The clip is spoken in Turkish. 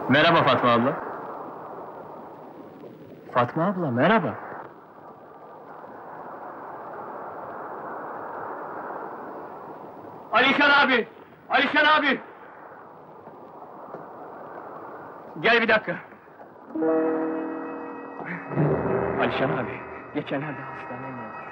Merhaba Fatma abla. Fatma abla, merhaba. Alişan abi! Alişan abi! Gel bir dakika. Alişan abi, geçenlerde hastaneye gelmiş.